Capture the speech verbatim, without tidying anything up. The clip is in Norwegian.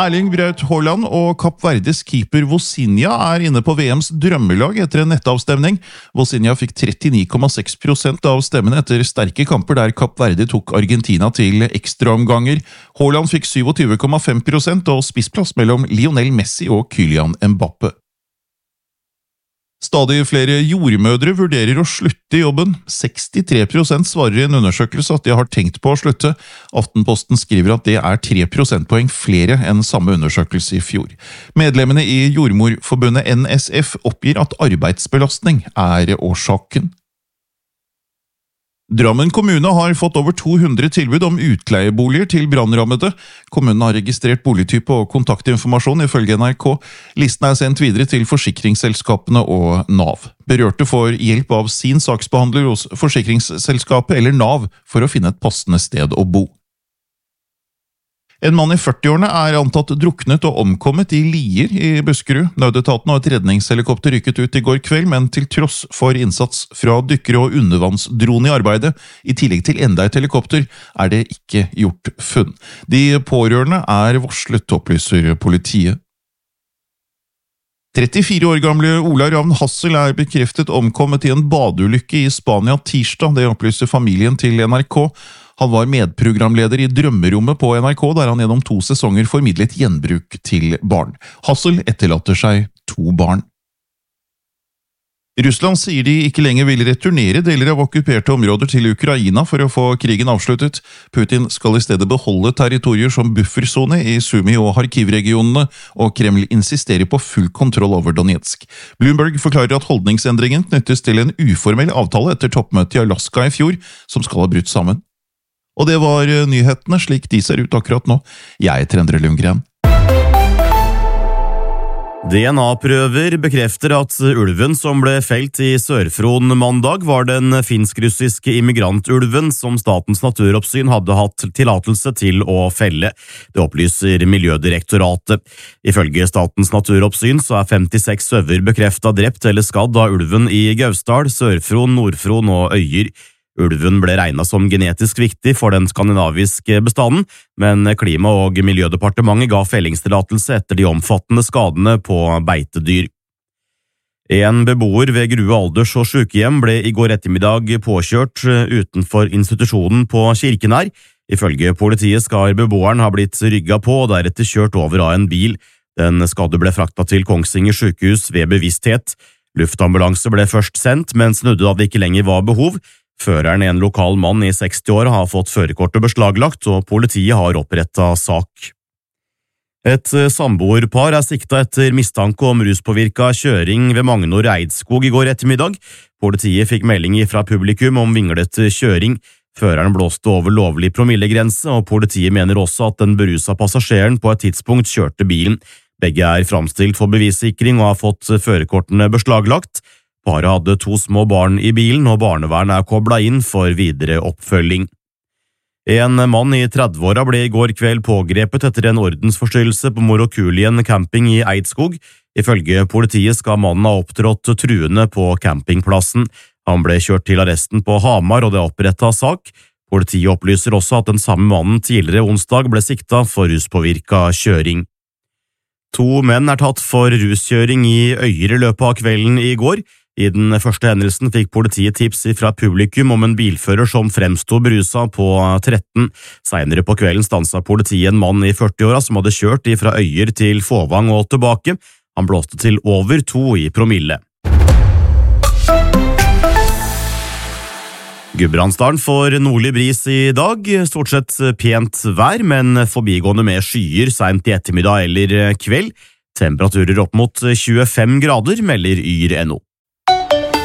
Erling Braut Haaland og Kapp Verdes keeper Vozinha er inne på V M's drømmelag etter en nettavstemning. Vozinha fikk trettini komma seks prosent av stemmene etter sterke kamper der Kapp Verde tok Argentina til ekstraomganger. Haaland fikk tjuesju komma fem prosent og spissplass mellom Lionel Messi og Kylian Mbappe. Stadig flere jordmødre vurderer å slutte i jobben. sekstitre prosent svarer i en undersøkelse at de har tenkt på å slutte. Aftenposten skriver at det er tre prosentpoeng flere enn samme undersøkelse i fjor. Medlemmene i Jordmorforbundet N S F oppgir at arbeidsbelastning er årsaken. Drammen kommune har fått over to hundre tilbud om utleieboliger til brannrammede. Kommunen har registrert boligtype og kontaktinformasjon ifølge N R K. Listen er sendt videre til forsikringsselskapene og Nav. Berørte får hjelp av sin saksbehandler hos forsikringsselskapet eller Nav for å finne et passende sted å bo. En mann i førtiårene er antatt druknet og omkommet i Lier i Buskerud. Nødetaten og et redningshelikopter rykket ut i går kveld, men til tross for innsats fra dykkere og undervannsdrone i arbeidet, i tillegg til enda et helikopter, er det ikke gjort funn. De pårørende er varslet, opplyser politiet. trettifire år gamle Ola Ravn Hassel er bekreftet omkommet i en badeulykke i Spania tirsdag, det opplyser familien til N R K. Han var medprogramleder i Drømmerommet på N R K, der han gjennom to sesonger formidlet gjenbruk til barn. Hassel etterlater seg to barn. Russland sier de ikke lenger vil returnere deler av okkuperte områder til Ukraina for å få krigen avsluttet. Putin skal i stedet beholde territorier som buffersone i Sumy- og Kharkiv-regionene, og Kreml insisterer på full kontroll over Donetsk. Bloomberg forklarer at holdningsendringen knyttes til en uformell avtale etter toppmøtet i Alaska i fjor, som skal ha brutt sammen. Og det var nyhetene slik de ser ut akkurat nå. Jeg heter Endre Lundgren. D N A-prøver bekrefter at ulven som ble felt i Sør-Fron mandag var den finsk-russiske immigrantulven som Statens naturoppsyn hadde hatt tillatelse til å felle. Det opplyser Miljødirektoratet. Ifølge Statens naturoppsyn så er femtiseks sauer bekreftet drept eller skadd av ulven i Gausdal, Sør-Fron, Nord-Fron og Øyer. Ulven ble regnet som genetisk viktig for den skandinaviske bestanden, men Klima- og Miljødepartementet ga fellingstillatelse etter de omfattende skadene på beitedyr. En beboer ved Grue alders- og sykehjem ble i går ettermiddag påkjørt utenfor institusjonen på Kirkenær. Ifølge politiet skal beboeren ha blitt rygget på og deretter kjørt over av en bil. Den skadde ble fraktet til Kongsvinger sykehus ved bevissthet. Luftambulanse ble først sendt, men snudde da det ikke lenger var behov. Føreren, en lokal mann i seksti år, har fått førerkortet beslaglagt, og politiet har opprettet sak. Et samboerpar er siktet etter mistanke om ruspåvirket kjøring ved Magnor Eidskog i går ettermiddag. Politiet fikk melding fra publikum om vinglete kjøring. Føreren blåste over lovlig promillegrense, og politiet mener også at den berusa passasjeren på et tidspunkt kjørte bilen. Begge er framstilt for bevissikring og har fått førerkortene beslaglagt. Paret hadde to små barn i bilen, og barnevernet er koblet inn for videre oppfølging. En mann i trettiåra ble i går kveld pågrepet etter en ordensforstyrrelse på Morokulien camping i Eidskog. Ifølge politiet skal mannen ha opptrådt truende på campingplassen. Han ble kjørt til arresten på Hamar, og det er opprettet sak. Politiet opplyser også at den samme mannen tidligere onsdag ble siktet for ruspåvirket kjøring. To menn er tatt for ruskjøring i Øyer i løpet av kvelden i går. I den første hendelsen fikk politiet tips fra publikum om en bilfører som fremsto berusa på tretten. Senere på kvelden stanset politiet en mann i førtiåra som hadde kjørt fra Øyer til Fåvang og tilbake. Han blåste til over to i promille. Gudbrandsdalen får nordlig bris i dag, stort sett pent vær, men forbigående med skyer sent i ettermiddag eller kveld. Temperaturer opp mot tjuefem grader, melder yr punktum no.